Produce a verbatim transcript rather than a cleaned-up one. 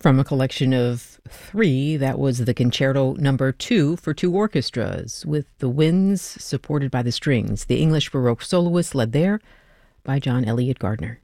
From a collection of three, that was the Concerto Number Two for two orchestras, with the winds supported by the strings. The English Baroque soloists led there by John Eliot Gardner.